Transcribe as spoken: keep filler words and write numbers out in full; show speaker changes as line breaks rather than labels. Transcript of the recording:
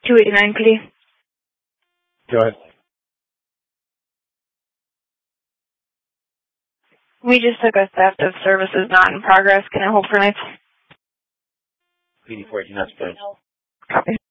two eighty-nine P D.
Go ahead.
We just took a theft of services not in progress. Can I hold for nights?
P D fourteen, that's please.
Copy.